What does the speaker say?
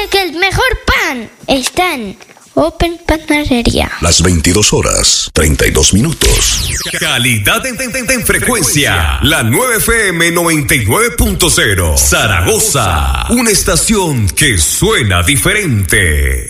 que el mejor pan está en Open Panadería. Las 22:32. Calidad en frecuencia. La 9FM 99.0. Zaragoza. Una estación que suena diferente.